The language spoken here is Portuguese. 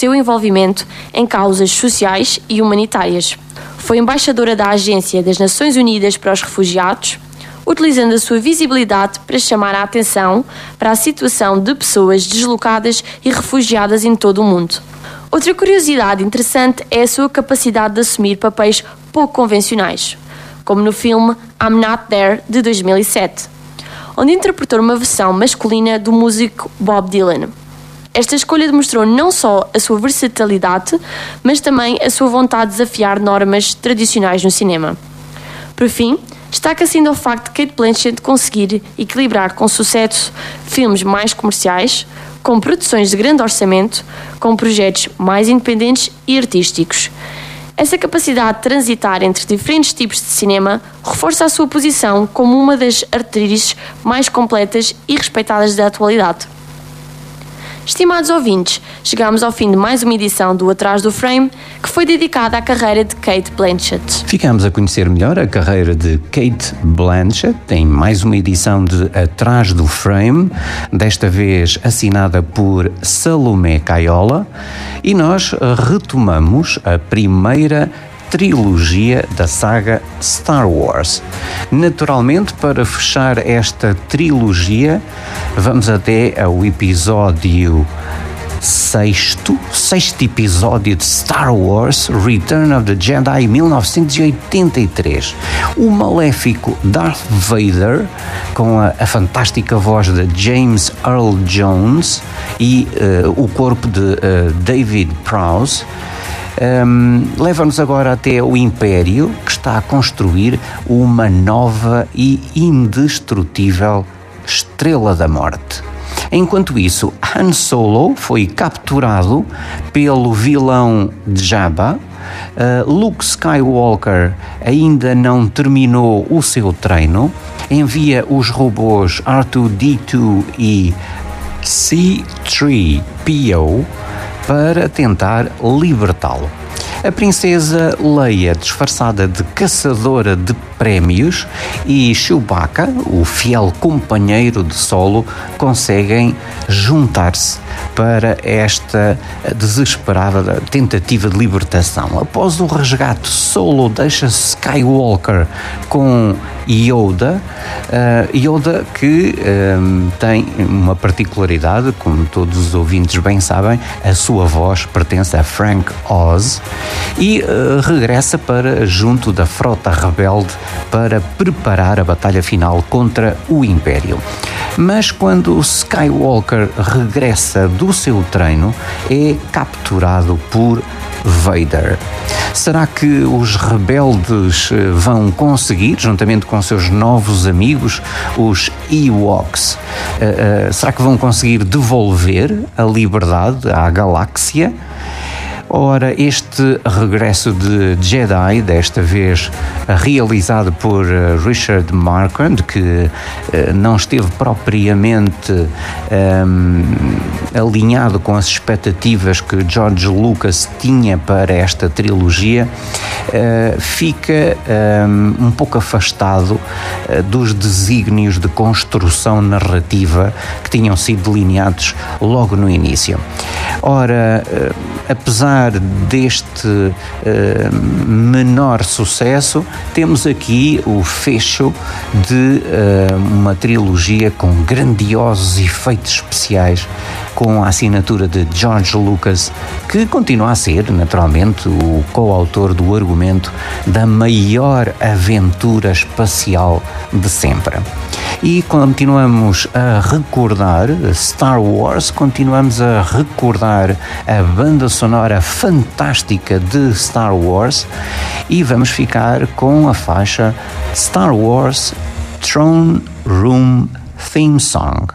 seu envolvimento em causas sociais e humanitárias. Foi embaixadora da Agência das Nações Unidas para os Refugiados, utilizando a sua visibilidade para chamar a atenção para a situação de pessoas deslocadas e refugiadas em todo o mundo. Outra curiosidade interessante é a sua capacidade de assumir papéis pouco convencionais, como no filme I'm Not There, de 2007, onde interpretou uma versão masculina do músico Bob Dylan. Esta escolha demonstrou não só a sua versatilidade, mas também a sua vontade de desafiar normas tradicionais no cinema. Por fim, destaca-se ainda o facto de Cate Blanchett conseguir equilibrar com sucesso filmes mais comerciais, com produções de grande orçamento, com projetos mais independentes e artísticos. Essa capacidade de transitar entre diferentes tipos de cinema reforça a sua posição como uma das atrizes mais completas e respeitadas da atualidade. Estimados ouvintes, chegamos ao fim de mais uma edição do Atrás do Frame, que foi dedicada à carreira de Cate Blanchett. Ficamos a conhecer melhor a carreira de Cate Blanchett em mais uma edição de Atrás do Frame, desta vez assinada por Salomé Caiola, e nós retomamos a primeira trilogia da saga Star Wars. Naturalmente, para fechar esta trilogia, vamos até ao episódio sexto episódio de Star Wars Return of the Jedi 1983. O maléfico Darth Vader, com a fantástica voz de James Earl Jones e o corpo de David Prowse, leva-nos agora até o Império, que está a construir uma nova e indestrutível Estrela da Morte. Enquanto isso, Han Solo foi capturado pelo vilão Jabba. Luke Skywalker ainda não terminou o seu treino. Envia os robôs R2-D2 e C-3PO para tentar libertá-lo. A princesa Leia, disfarçada de caçadora de prémios, e Chewbacca, o fiel companheiro de Solo, conseguem juntar-se para esta desesperada tentativa de libertação. Após o resgate, Solo deixa Skywalker com Yoda, Yoda que tem uma particularidade, como todos os ouvintes bem sabem, a sua voz pertence a Frank Oz, e regressa para junto da frota rebelde para preparar a batalha final contra o Império. Mas quando Skywalker regressa do seu treino, é capturado por Vader. Será que os rebeldes vão conseguir, juntamente com seus novos amigos, os Ewoks, será que vão conseguir devolver a liberdade à galáxia? Ora, este regresso de Jedi, desta vez realizado por Richard Marquand, que não esteve propriamente alinhado com as expectativas que George Lucas tinha para esta trilogia, fica um pouco afastado dos desígnios de construção narrativa que tinham sido delineados logo no início. Ora, apesar deste menor sucesso, temos aqui o fecho de uma trilogia com grandiosos efeitos especiais, com a assinatura de George Lucas, que continua a ser, naturalmente, o coautor do argumento da maior aventura espacial de sempre. E continuamos a recordar Star Wars, continuamos a recordar a banda sonora fantástica de Star Wars, e vamos ficar com a faixa Star Wars Throne Room Theme Song.